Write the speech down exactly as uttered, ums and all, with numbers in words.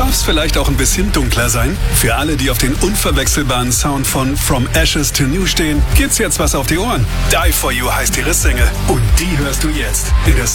Darf's vielleicht auch ein bisschen dunkler sein? Für alle, die auf den unverwechselbaren Sound von From Ashes to New stehen, gibt's jetzt was auf die Ohren. Die For You heißt ihre Single und die hörst du jetzt in der